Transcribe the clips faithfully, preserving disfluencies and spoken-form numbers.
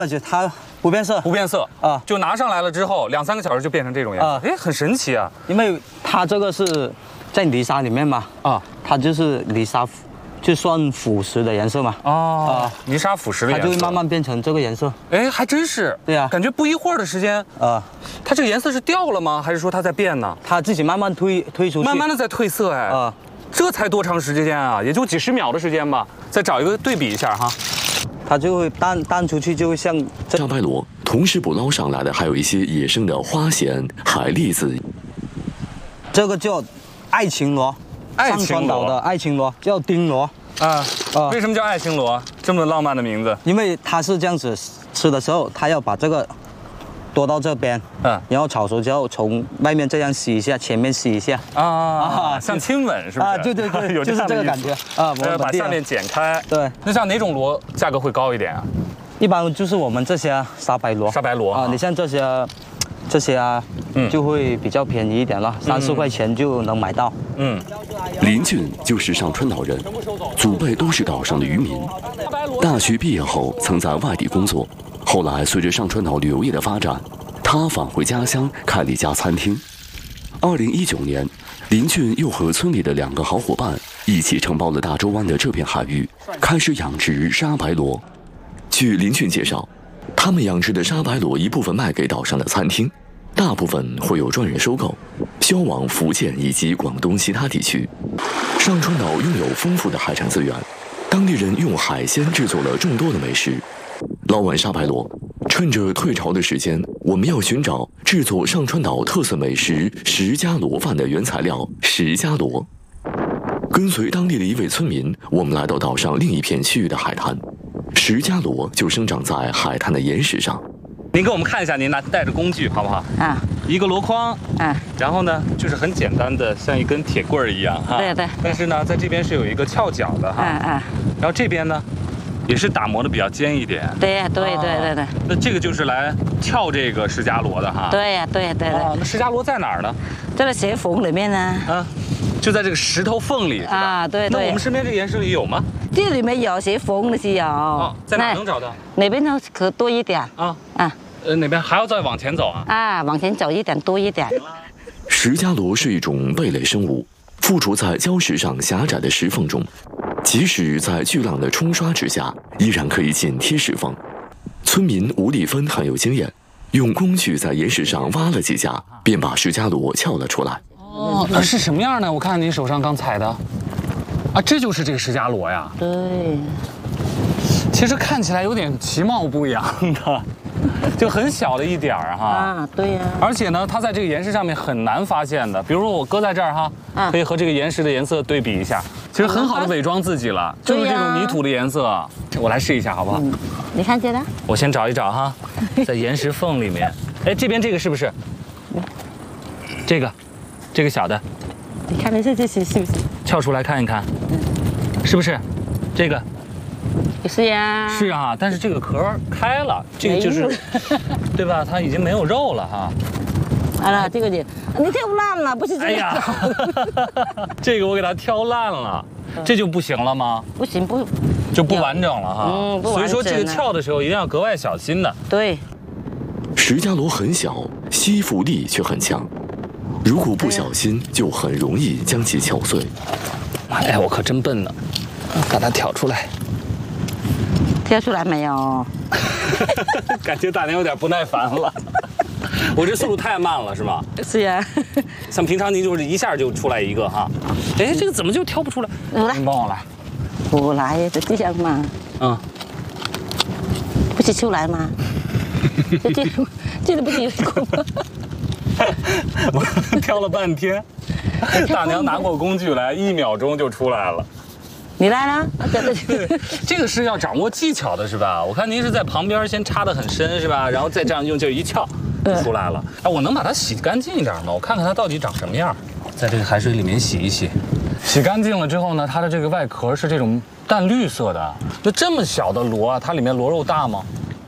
而且它不变色， 不变色啊， 就拿上来了之后，两三个小时就变成这种颜色，哎，很神奇啊。 因为它这个是在泥沙里面嘛，啊，它就是泥沙，就算腐蚀的颜色嘛。 哦，啊，泥沙腐蚀的颜色， 它就会慢慢变成这个颜色。 哎，还真是。 对呀， 感觉不一会儿的时间，啊，它这个颜色是掉了吗？还是说它在变呢？ 它自己慢慢退退出去， 慢慢的在褪色，哎，啊，这才多长时间啊？也就几十秒的时间吧。再找一个对比一下哈。 它就会淡淡出去，就会像沙白螺。同时捕捞上来的还有一些野生的花蚬、海蛎子。 这个叫爱情螺，上川岛的爱情螺叫丁螺啊啊！为什么叫爱情螺？这么浪漫的名字？ 因为它是这样子吃的时候，它要把这个多到这边，嗯，然后炒熟之后从外面这样吸一下，前面吸一下啊啊，像亲吻是不是？ 啊，对对对， 有就是这个感觉啊。 我把下面剪开。对，那像哪种螺价格会高一点啊？ 一般就是我们这些沙白螺。 沙白螺啊，你像这些，这些啊，嗯，就会比较便宜一点了，三四块钱就能买到。嗯， 林俊就是上川岛人，祖辈都是岛上的渔民。大学毕业后曾在外地工作，后来随着上川岛旅游业的发展，他返回家乡开了一家餐厅。二零一九年，林俊又和村里的两个好伙伴一起承包了大洲湾的这片海域，开始养殖沙白螺。据林俊介绍，他们养殖的沙白螺一部分卖给岛上的餐厅，大部分会有专人收购，销往福建以及广东其他地区。上川岛拥有丰富的海产资源，当地人用海鲜制作了众多的美食。捞完沙白螺，趁着退潮的时间，我们要寻找制作上川岛特色美食石家螺饭的原材料石家螺。跟随当地的一位村民，我们来到岛上另一片区域的海滩。石家螺就生长在海滩的岩石上。 您给我们看一下，您拿带着工具好不好？啊，一个箩筐，啊，然后呢，就是很简单的，像一根铁棍儿一样哈。对对。但是呢，在这边是有一个翘角的哈。嗯嗯。然后这边呢，也是打磨的比较尖一点。对呀，对对对对。那这个就是来撬这个石家螺的哈。对呀，对对对。哦，那石家螺在哪儿呢？在这石缝里面呢。啊，就在这个石头缝里。啊，对对。那我们身边这岩石里有吗？这里面有石缝的是有。哦，在哪能找到？哪边呢？可多一点。啊啊。呃，哪边还要再往前走啊？啊，往前走一点，多一点。 石家螺是一种贝类生物，附着在礁石上狭窄的石缝中，即使在巨浪的冲刷之下，依然可以紧贴石缝。村民吴丽芬很有经验，用工具在岩石上挖了几下，便把石家螺撬了出来。 哦，那是什么样呢？我看您手上刚采的，啊，这就是这个石家螺呀。对。其实看起来有点其貌不扬的。就很小的一点儿哈啊，对呀。而且呢，它在这个岩石上面很难发现的。比如说我搁在这儿哈，可以和这个岩石的颜色对比一下，其实很好的伪装自己了，就是这种泥土的颜色。我来试一下好不好？你看见了？我先找一找哈，在岩石缝里面。哎，这边这个是不是？这个，这个小的。你看的这这是是不是？撬出来看一看，是不是？这个。是呀，是啊，但是这个壳开了，这个就是，对吧？它已经没有肉了哈。好了，这个你你挑烂了，不是这个。哎呀，这个我给它挑烂了，这就不行了吗？不行，不就不完整了哈。嗯，所以说这个撬的时候一定要格外小心的。对， 石家螺很小，吸附力却很强，如果不小心，就很容易将其撬碎。 哎，我可真笨呢，把它挑出来。 挑出来没有？ 感觉大娘有点不耐烦了。我这速度太慢了，是吗？ 是呀。 像平常您就是一下就出来一个哈。哎，这个怎么就挑不出来？ 来， 你帮我来。 我来，就这样嘛。嗯。不是出来吗？这这这里不是有一个吗？ 我挑了半天，大娘拿过工具来，一秒钟就出来了。 你来了， 这个是要掌握技巧的，是吧？我看您是在旁边先插得很深，是吧？然后再这样用劲一撬，就出来了。哎，我能把它洗干净一点吗？我看看它到底长什么样，在这个海水里面洗一洗。洗干净了之后呢，它的这个外壳是这种淡绿色的。那这么小的螺啊，它里面螺肉大吗？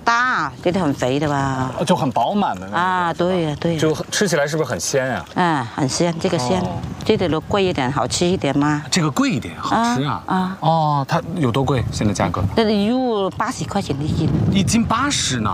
大，这个很肥的吧？ 就很饱满的那种。 啊，对呀，对呀。 就吃起来是不是很鲜呀？ 嗯，很鲜，这个鲜，这个都贵一点，好吃一点吗？ 这个贵一点，好吃啊。 啊。 哦，它有多贵？现在价格？ 这个肉八十块钱一斤。 一斤八十呢？